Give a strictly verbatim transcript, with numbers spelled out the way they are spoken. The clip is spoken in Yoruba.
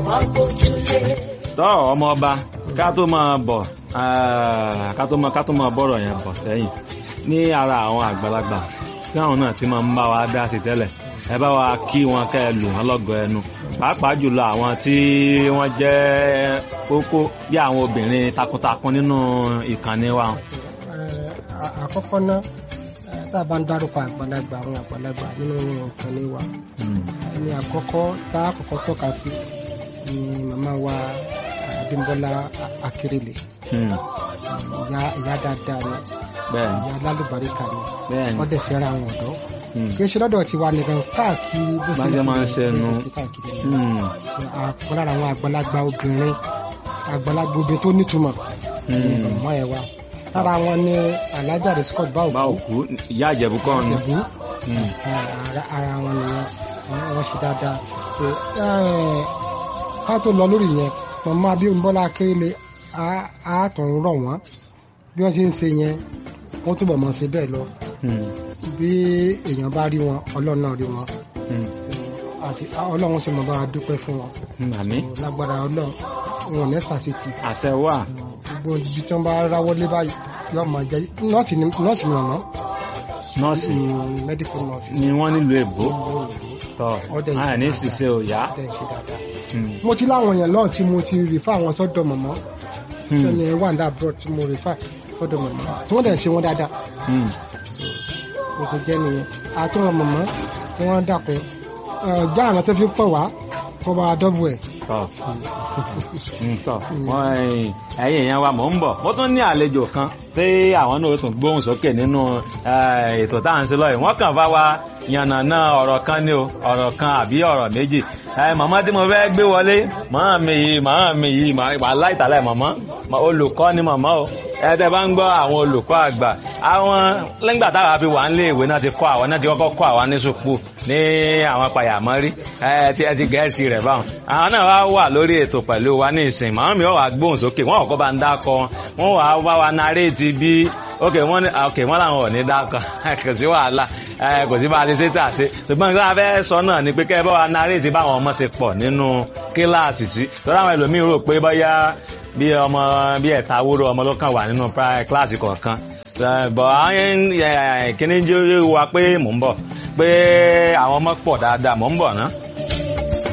tọ́ ọmọ ọba ká tó máa bọ̀ ká tó máa ká tó máa bọ̀rọ̀ yẹn bọ̀ sẹ́yìn ní ara àwọn àgbàlagbà tí àwọn náà ti máa ń bá wa dá sí tẹ́lẹ̀ ẹ bá wa kí wọn kẹ́ ẹ lù wọn lọ́gọ̀ ẹnu pàápàá jùlọ àwọn tí wọ́n jẹ́ kókó bí àwọn obìnrin takuntakun nínú ìkànnì wa. àkọ́kọ́ náà tá a bá ń dárúkọ àgbàlagbà àwọn àgbàlagbà nínú ìkànnì wa ẹni àkọ́kọ́ tá a kọ́kọ́ tọ́ka sí ni màmá wa Abímbọ́lá Akérèlé ìyá ìyá dáadáa ni ìyá lálùbáríkà ni wọ́n dẹ̀ fẹ́ràn àwọn ọ̀dọ́ kì í ṣe lọ́dọ̀ tiwa nìkan káàkiri bó ṣe ń ṣe káàkiri àpọ̀ lára àwọn àgbàlagbà obìnrin àgbàlagbà obìnrin tó nítumọ̀ ọmọ ẹ̀ wa lára wọn ní Alhaja Riscot Báòkú ìyá Ìjẹ̀bú kan ní ara wọn nìyẹn wọ́n ṣe dáadáa ká tó lọ lórí yẹn màmá Abímbọ́lá Akérèlé á tún rọ̀ wọ́n bí wọ́n ṣe ń ṣe yẹn wọ́n túbọ̀ mọ̀ ṣe bẹ́ẹ̀ lọ bí èèyàn bá rí wọn Ọlọ́run náà rí wọn àti Ọlọ́run sì mọ̀ bá a dúpẹ́ fún wọn lágbára Ọlọ́run wọn ò ní ṣàṣetì àṣẹ wà gbogbo ibi tí wọ́n bá ráwọ́lé báyìí yóò máa jẹ́ nọ́ọ̀sì ni nọ́ọ̀sì ni ọ̀nà nọ́ọ̀sì medical nurse ni wọ́n nílùú èbó tọ́ àní ṣiṣẹ́ ò yá. mo ti láwọn èèyàn lọ́ọ̀ tí mo ti rí fáwọn sọ́dọ̀ mọ̀mọ́ sẹ́ni wàǹdà abroad tí mo rí fà sọ́dọ̀ mọ̀mọ́ tí wọ́n dẹ̀ ṣe wọn dáadáa mo sì jẹ́ nìyẹn àti wọn mọ̀mọ́ tí wọ́n dàpọ̀ já àwọn tó fi pọ̀ wá kó bá dọ́bù ẹ̀. ẹ̀yin èèyàn wa mò ń bọ̀ mo tún ní àlejò kan tí àwọn náà tún gbóhùn sókè nínú ètò tá à ń ṣe lọ́yìn wọ́n kàn bá wa yànnàná ọ̀rọ̀ kan ní o ọ̀rọ̀ kan àbí ọ̀rọ̀ méjì màmá tí mo fẹ́ gbé wọlé màmá mi yìí màmá mi yìí wàláhì tàláhì màmá olùkọ́ ni màmá o ẹ̀ẹ́dẹ̀ bá ń gbọ́ àwọn olùkọ́ àgbà àwọn lẹ́gbà táwa fi wà nílé ìwé náà ti kọ́ àwọn náà ti kọ́kọ́ kọ́ àwọn ní sùpù ní àwọn pàyàmọ́rí ẹ ti ẹ ti gẹ̀ẹ́sì rẹ̀ báwọn àwọn náà wá wà lórí ètò pẹ̀lú wa ní ìsìn màmá mi wà gbóhùn sókè wọ́n kọ́ bá ń dákọ wọn wà wá wa naréètì bí ok wọ́n ní ok wọ́n làwọn ò ní dákọ kò sí wàhálà kò sí bá a ti ṣe tà ṣe ṣùgbọ́n nǹkan abẹ́ sọ náà ni pé kẹ́ ẹ bá wa naréètì báwọn ọmọ ṣe pọ̀ nínú kíláàsì tí lọ́dọ̀ àwọn ẹlòmíín rò pé bóyá bí ọmọ bí ẹ̀ta wúrò ọmọ ló kàn wà nínú kíláàsì kọ̀ọ̀kan bọ̀ àwọn kìíní jẹ́ wa pé mò ń bọ̀ pé àwọn ọmọ pọ̀ dáadáa mò ń bọ̀ ná.